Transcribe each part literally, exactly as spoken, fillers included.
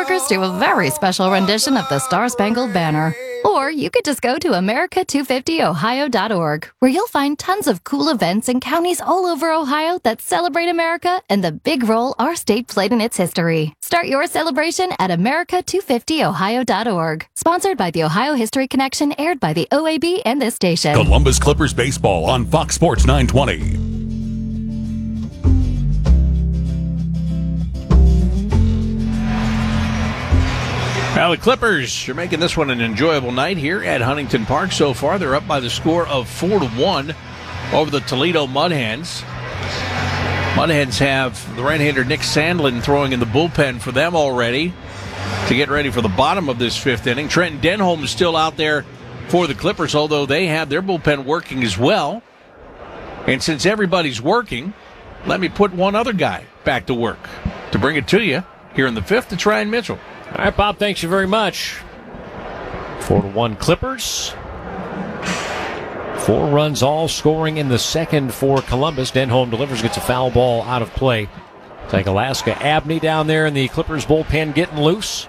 fireworkers do a very special rendition of the Star-Spangled Banner. Or you could just go to America two fifty Ohio dot org, where you'll find tons of cool events in counties all over Ohio that celebrate America and the big role our state played in its history. Start your celebration at America two fifty Ohio dot org. Sponsored by the Ohio History Connection, aired by the O A B and this station. Columbus Clippers baseball on Fox Sports nine twenty. Well, the Clippers are making this one an enjoyable night here at Huntington Park so far. They're up by the score of four to one over the Toledo Mudhens. Mudhens have the right-hander Nick Sandlin throwing in the bullpen for them already to get ready for the bottom of this fifth inning. Trenton Denholm is still out there for the Clippers, although they have their bullpen working as well. And since everybody's working, let me put one other guy back to work to bring it to you here in the fifth. It's Ryan Mitchell. All right, Bob, thanks you very much. Four to one Clippers. Four runs all scoring in the second for Columbus. Denholm delivers, gets a foul ball out of play. Take Alaska Abney down there in the Clippers bullpen getting loose.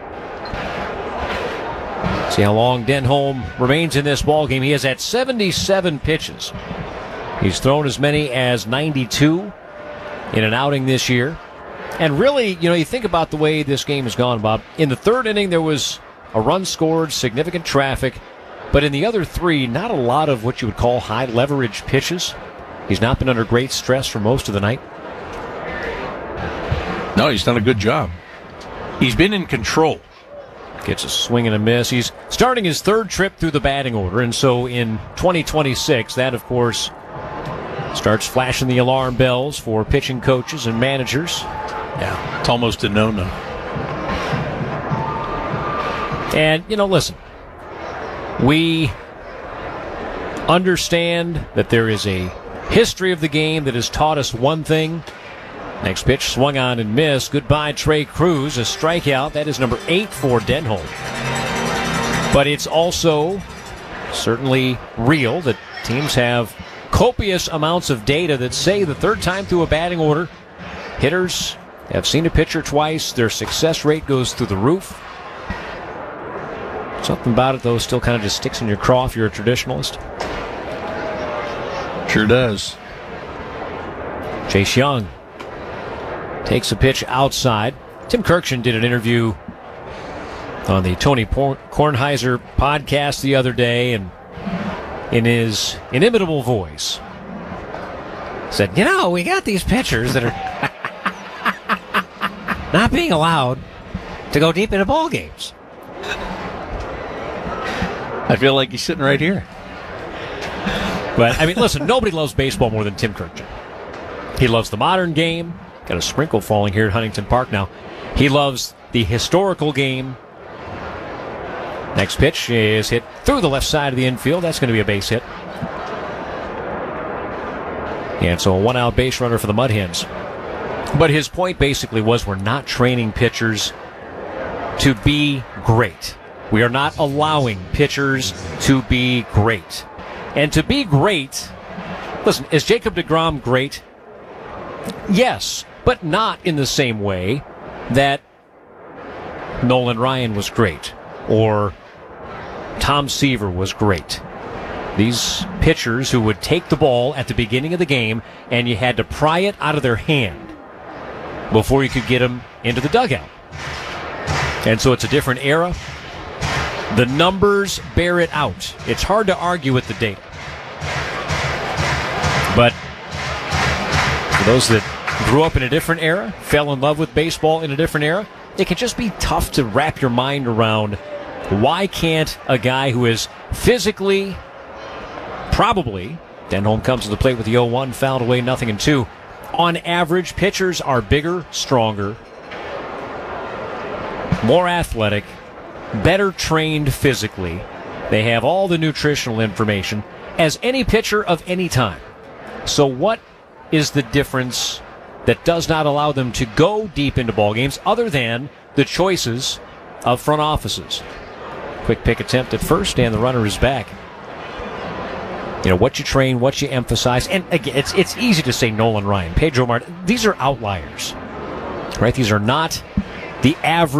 See how long Denholm remains in this ballgame. He has had seventy-seven pitches. He's thrown as many as ninety-two in an outing this year. And really, you know, you think about the way this game has gone, Bob. In the third inning, there was a run scored, significant traffic. But in the other three, not a lot of what you would call high leverage pitches. He's not been under great stress for most of the night. No, he's done a good job. He's been in control. Gets a swing and a miss. He's starting his third trip through the batting order. And so in twenty twenty-six, that, of course, starts flashing the alarm bells for pitching coaches and managers. Yeah, it's almost a no-no. And, you know, listen, we understand that there is a history of the game that has taught us one thing. Next pitch swung on and missed. Goodbye, Trey Cruz, a strikeout. That is number eight for Denholm. But it's also certainly real that teams have copious amounts of data that say the third time through a batting order, hitters have seen a pitcher twice, their success rate goes through the roof. Something about it, though, still kind of just sticks in your craw if you're a traditionalist. Sure does. Chase Young takes a pitch outside. Tim Kirkshin did an interview on the Tony Kornheiser podcast the other day, and in his inimitable voice said, you know, we got these pitchers that are not being allowed to go deep into ball games. I feel like he's sitting right here. But, I mean, listen, nobody loves baseball more than Tim Kirkshin. He loves the modern game. Got a sprinkle falling here at Huntington Park now. He loves the historical game. Next pitch is hit through the left side of the infield. That's going to be a base hit. And so a one-out base runner for the Mudhens. But his point basically was we're not training pitchers to be great. We are not allowing pitchers to be great. And to be great, listen, is Jacob deGrom great? Yes, but not in the same way that Nolan Ryan was great or Tom Seaver was great. These pitchers who would take the ball at the beginning of the game and you had to pry it out of their hand before you could get them into the dugout. And so it's a different era. The numbers bear it out. It's hard to argue with the data. But for those that grew up in a different era, fell in love with baseball in a different era, it can just be tough to wrap your mind around why can't a guy who is physically, probably, Denholm comes to the plate with the oh one, fouled away, nothing in two. On average, pitchers are bigger, stronger, more athletic, better trained physically. They have all the nutritional information as any pitcher of any time. So what is the difference that does not allow them to go deep into ball games other than the choices of front offices? Quick pick attempt at first, and the runner is back. You know, what you train, what you emphasize. And again, it's it's easy to say Nolan Ryan, Pedro Martin. These are outliers, right? These are not the average